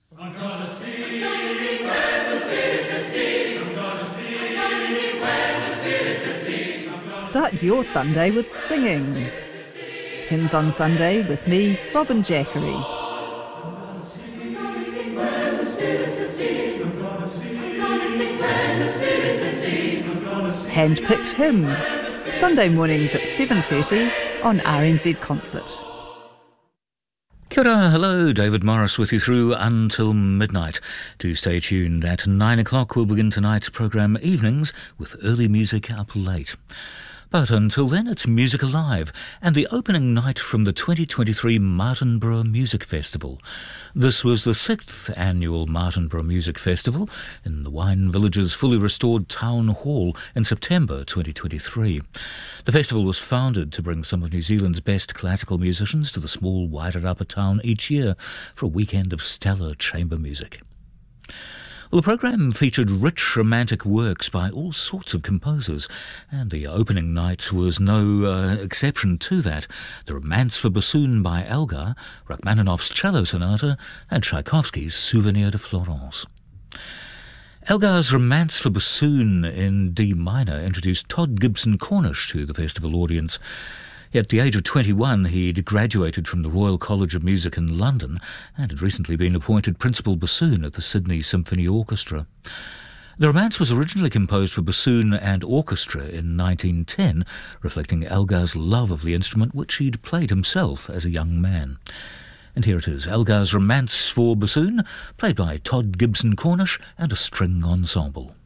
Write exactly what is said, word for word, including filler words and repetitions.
I'm gonna sing, I'm gonna sing when the spirits are sing. I'm gonna sing, I'm gonna sing when the spirits are sing. Start your Sunday with singing. Hymns on Sunday with me, Robin Jackery. Hand-picked hymns. Sunday mornings at seven thirty on R N Z Concert. Kia ora, hello, David Morris with you through until midnight. Do stay tuned. At nine o'clock we'll begin tonight's programme Evenings with early music up late. But until then, it's Music Alive and the opening night from the twenty twenty-three Martinborough Music Festival. This was the sixth annual Martinborough Music Festival in the Wine Village's fully restored Town Hall in September twenty twenty-three. The festival was founded to bring some of New Zealand's best classical musicians to the small, wider upper town each year for a weekend of stellar chamber music. Well, the programme featured rich romantic works by all sorts of composers, and the opening night was no uh, exception to that. The Romance for Bassoon by Elgar, Rachmaninoff's Cello Sonata, and Tchaikovsky's Souvenir de Florence. Elgar's Romance for Bassoon in D minor introduced Todd Gibson Cornish to the festival audience. At the age of twenty-one, he'd graduated from the Royal College of Music in London and had recently been appointed principal bassoon at the Sydney Symphony Orchestra. The Romance was originally composed for bassoon and orchestra in nineteen ten, reflecting Elgar's love of the instrument, which he'd played himself as a young man. And here it is, Elgar's Romance for Bassoon, played by Todd Gibson Cornish and a string ensemble.